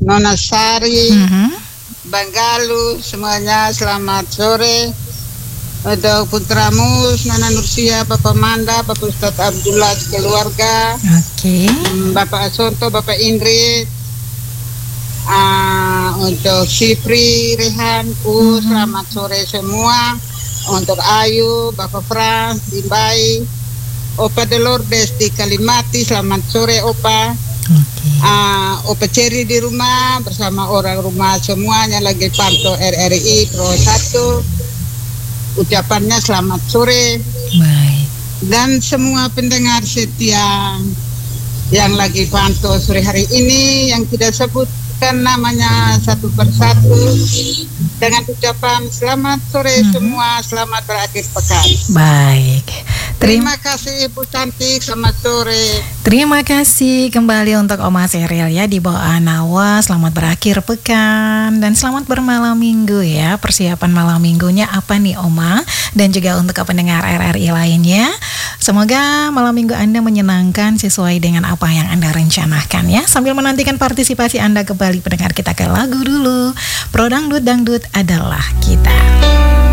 Nona Sari, Mhm. Bang Galuh, semuanya selamat sore. Untuk putramu, Nana Nursia, Bapak Manda, Bapak Ustadz Abdullah, keluarga, Oke. Bapak Asonto, Bapak Indri, untuk Sipri, Rehanku, selamat sore semua. Untuk Ayu, Bapak Fran, Bimbai, Opa Delordes di Kalimati, selamat sore Opa. Oke. Opa Ceri di rumah bersama orang rumah semuanya lagi pantau RRI Pro 1. Ucapannya selamat sore. Baik. Dan semua pendengar setia yang lagi pantau sore hari ini yang tidak sebutkan namanya satu persatu, dengan ucapan selamat sore semua, selamat berakhir pekan. Baik. Terima kasih Ibu Cantik, selamat sore. Terima kasih kembali untuk Oma Seril ya di bawah Anawa. Selamat berakhir pekan dan selamat bermalam minggu ya. Persiapan malam minggunya apa nih Oma? Dan juga untuk pendengar RRI lainnya, semoga malam minggu Anda menyenangkan sesuai dengan apa yang Anda rencanakan ya. Sambil menantikan partisipasi Anda kembali, pendengar, kita ke lagu dulu. Pro Dangdut Dangdut adalah kita.